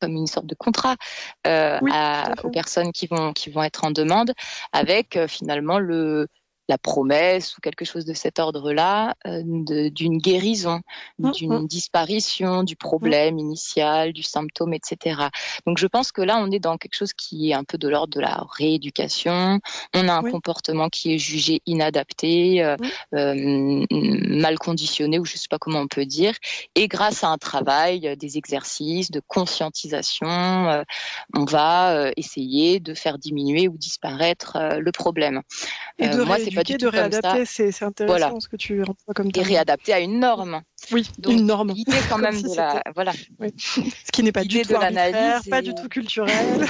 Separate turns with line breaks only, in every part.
comme une sorte de contrat
Oui, tout à fait.
aux personnes qui vont être en demande, avec finalement la promesse ou quelque chose de cet ordre-là d'une guérison,
Hum, hum,
d'une disparition du
hum.
problème initial, du symptôme, etc. Donc je pense que là, on est dans quelque chose qui est un peu de l'ordre de la rééducation. On a un
Oui.
comportement qui est jugé inadapté,
Hum.
mal conditionné, ou je ne sais pas comment on peut dire. Et grâce à un travail, des exercices de conscientisation, on va essayer de faire diminuer ou disparaître le problème.
Et de
Moi, c'est pas du
rééduquer, de
tout comme ça.
réadapter, c'est
Voilà.
intéressant ce que tu emploies comme
Et
terme.
réadapter à une norme.
Oui,
Donc,
une norme,
l'idée quand
comme
même
si
de la,
c'était.
voilà,
Oui. Ce qui n'est pas du
l'idée de
tout arbitraire,
l'analyse
pas
est,
du tout culturel.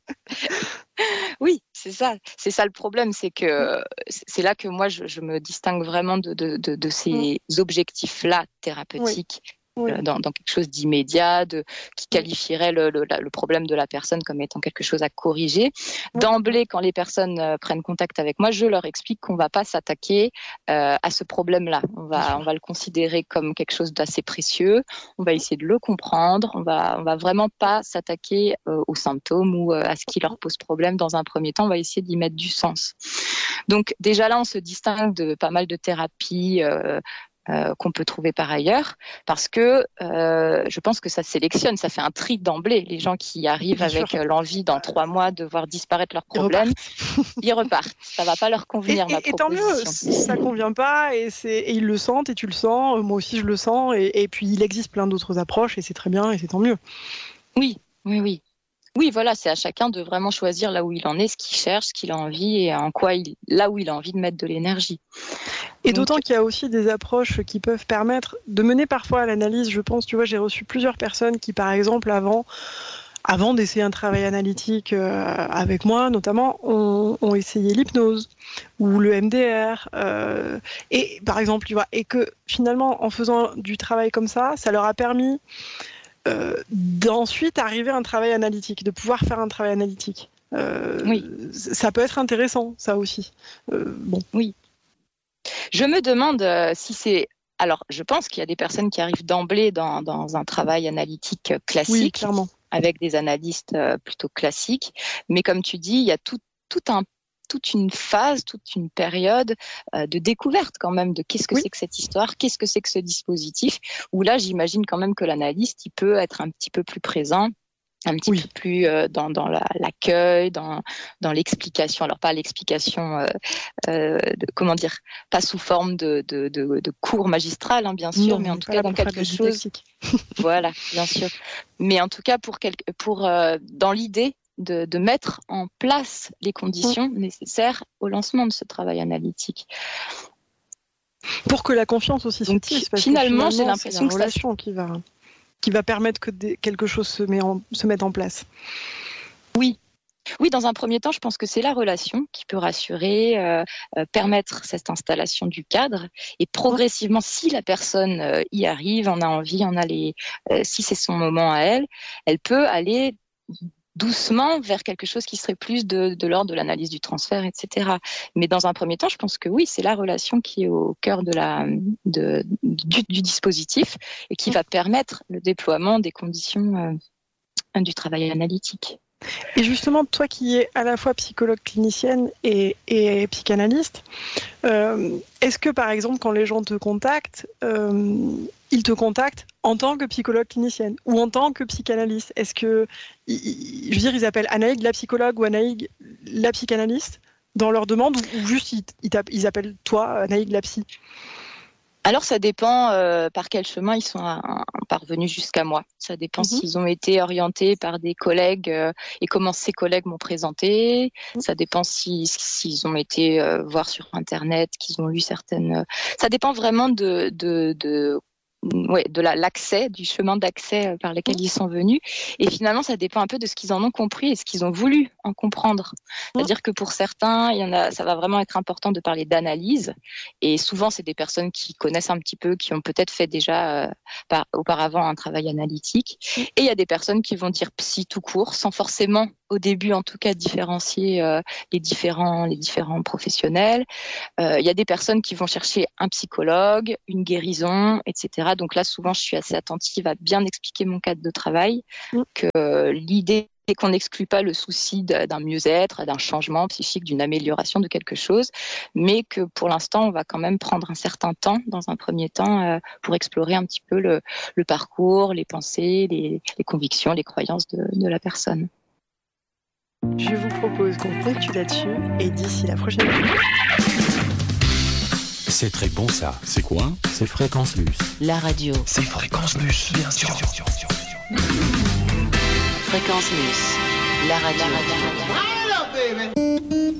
oui, c'est ça. C'est ça le problème, c'est que c'est là que moi, je me distingue vraiment de
Mm.
ces objectifs-là
Oui,
thérapeutiques.
oui,
Dans quelque chose d'immédiat, qui
oui,
qualifierait le problème de la personne comme étant quelque chose à corriger.
oui.
D'emblée, quand les personnes prennent contact avec moi, je leur explique qu'on va pas s'attaquer à ce problème-là.
Bien
On
sûr.
va le considérer comme quelque chose d'assez précieux. On va essayer de le comprendre. On va vraiment pas s'attaquer aux symptômes ou à ce qui leur pose problème dans un premier temps. On va essayer d'y mettre du sens. Donc déjà là, on se distingue de pas mal de thérapies qu'on peut trouver par ailleurs, parce que je pense que ça sélectionne, ça fait un tri d'emblée. Les gens qui arrivent
Bien sûr.
avec l'envie dans 3 mois de voir disparaître leurs
Ils
problèmes,
repartent.
ils repartent. Ça va pas leur convenir, ma
Et tant mieux,
proposition.
ça convient pas et ils le sentent et tu le sens, moi aussi je le sens et puis il existe plein d'autres approches et c'est très bien et c'est tant mieux.
Oui, oui, oui. Oui, voilà, c'est à chacun de vraiment choisir là où il en est, ce qu'il cherche, ce qu'il a envie et là où il a envie de mettre de l'énergie.
Et d'autant
Donc,
qu'il y a aussi des approches qui peuvent permettre de mener parfois à l'analyse, je pense, tu vois, j'ai reçu plusieurs personnes qui, par exemple, avant d'essayer un travail analytique avec moi, notamment, ont essayé l'hypnose ou le MDR. Et par exemple, tu vois, et que finalement, en faisant du travail comme ça leur a permis d'ensuite arriver à un travail analytique, de pouvoir faire un travail analytique.
oui,
Ça peut être intéressant, ça aussi. Bon,
oui. Je me demande si c'est... Alors, je pense qu'il y a des personnes qui arrivent d'emblée dans un travail analytique
oui,
classique,
clairement.
avec des analystes plutôt classiques. Mais comme tu dis, il y a tout un, toute une phase, toute une période de découverte quand même de qu'est-ce que
Oui,
c'est que cette histoire, qu'est-ce que c'est que ce dispositif, où là, j'imagine quand même que l'analyste, il peut être un petit peu plus présent, un petit peu
oui.
plus dans l'accueil, dans l'explication. Alors pas l'explication, comment dire, pas sous forme de cours magistral, hein, bien sûr,
Non,
mais
on
en
n'est
tout
pas
cas
là
dans
pour faire de
quelque
la
chose.
didactique.
Voilà, bien sûr. Mais en tout cas pour dans l'idée de mettre en place les
Mm.
conditions nécessaires au lancement de ce travail analytique.
Pour que la confiance aussi se
Donc
tisse, parce que
finalement, j'ai
finalement, c'est la
l'impression que ça
relation qui va permettre que quelque chose se mette en place.
oui. Oui, dans un premier temps, je pense que c'est la relation qui peut rassurer, permettre cette installation du cadre. Et
Mm.
progressivement, si la personne y arrive, en a envie, si c'est son moment à elle, elle peut aller doucement vers quelque chose qui serait plus de l'ordre de l'analyse du transfert, etc. Mais dans un premier temps, je pense que oui, c'est la relation qui est au cœur du dispositif et qui
Mm.
va permettre le déploiement des conditions du travail analytique.
Et justement, toi qui es à la fois psychologue clinicienne et psychanalyste, est-ce que par exemple, quand les gens te contactent, ils te contactent en tant que psychologue clinicienne ou en tant que psychanalyste? Est-ce que, je veux dire, ils appellent Anaïg la psychologue ou Anaïg la psychanalyste dans leur demande ou juste ils appellent toi Anaïg la psy?
Alors, ça dépend par quel chemin ils sont parvenus jusqu'à moi. Ça dépend
Mhm.
s'ils ont été orientés par des collègues et comment ces collègues m'ont présenté. Ça dépend s'ils ont été voir sur Internet, qu'ils ont lu certaines... Ça dépend vraiment l'accès, du chemin d'accès par lequel ils sont venus. Et finalement, ça dépend un peu de ce qu'ils en ont compris et ce qu'ils ont voulu en comprendre. C'est-à-dire que pour certains, ça va vraiment être important de parler d'analyse. Et souvent, c'est des personnes qui connaissent un petit peu, qui ont peut-être fait déjà auparavant un travail analytique. Et il y a des personnes qui vont dire psy tout court, sans forcément au début en tout cas différencier les différents professionnels. Il y a des personnes qui vont chercher un psychologue, une guérison, etc. Donc là, souvent, je suis assez attentive à bien expliquer mon cadre de travail, que l'idée c'est qu'on n'exclut pas le souci d'un mieux-être, d'un changement psychique, d'une amélioration de quelque chose, mais que pour l'instant, on va quand même prendre un certain temps, dans un premier temps, pour explorer un petit peu le parcours, les pensées, les convictions, les croyances de la personne.
Je vous propose qu'on conclue là-dessus et d'ici la prochaine fois.
C'est très bon ça. C'est quoi? C'est Fréquence Mus.
La radio.
C'est Fréquence Mus, bien sûr.
Fréquence Mus. La radio.